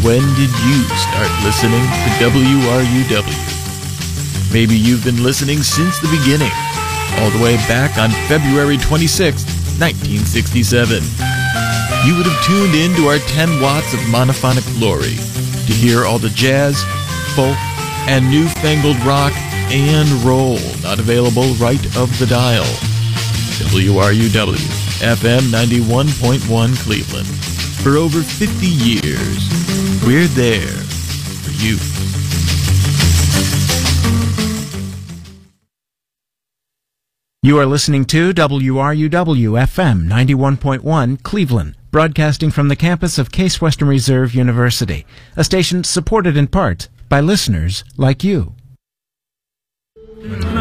When did you start listening to WRUW? Maybe you've been listening since the beginning, all the way back on February 26, 1967. You would have tuned in to our 10 watts of monophonic glory to hear all the jazz, folk, and newfangled rock and roll not available right of the dial. WRUW, FM 91.1 Cleveland. For over 50 years, we're there for you. You are listening to WRUW-FM 91.1 Cleveland, broadcasting from the campus of Case Western Reserve University, a station supported in part by listeners like you.